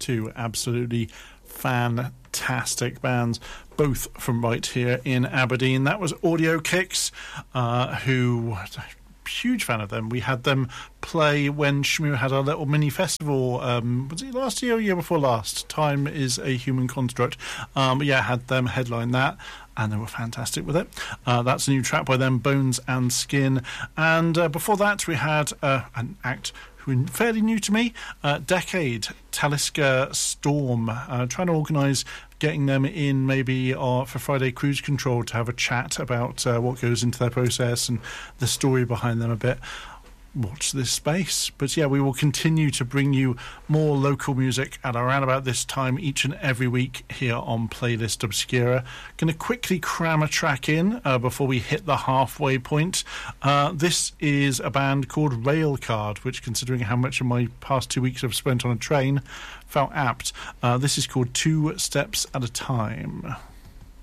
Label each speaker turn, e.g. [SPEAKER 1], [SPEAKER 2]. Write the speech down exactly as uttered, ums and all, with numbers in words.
[SPEAKER 1] Two absolutely fantastic bands, both from right here in Aberdeen. That was Audio Kicks, uh, who... huge fan of them. We had them play when Shmoo had our little mini festival. Um, was it last year or year before last? Time is a human construct. Um, but yeah, had them headline that, and they were fantastic with it. Uh, that's a new track by them, Bones and Skin. And uh, before that, we had uh, an act who are fairly new to me, uh, Decade, Talisker Storm. Uh, trying to organise getting them in maybe uh, for Friday Cruise Control to have a chat about uh, what goes into their process and the story behind them a bit. Watch this space. But yeah, we will continue to bring you more local music at around about this time each and every week here on Playlist Obscura. Going to quickly cram a track in uh, before we hit the halfway point. Uh, this is a band called Railcard, which, considering how much of my past two weeks I've spent on a train, felt apt. Uh, this is called Two Steps at a Time.